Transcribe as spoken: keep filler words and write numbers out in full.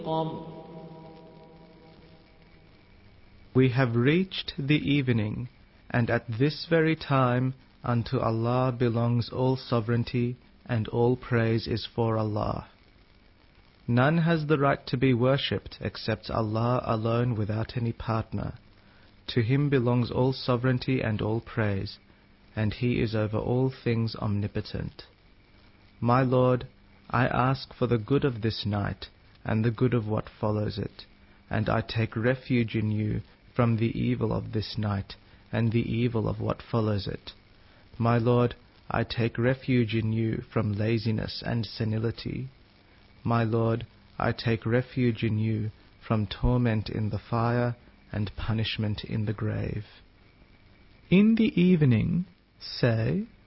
We have reached the evening, and at this very time unto Allah belongs all sovereignty, and all praise is for Allah. None has the right to be worshipped except Allah alone without any partner. To Him belongs all sovereignty and all praise, and He is over all things omnipotent. My Lord, I ask for the good of this night, and the good of what follows it, and I take refuge in You from the evil of this night, and the evil of what follows it. My Lord, I take refuge in You from laziness and senility. My Lord, I take refuge in You from torment in the fire and punishment in the grave. In the evening, say,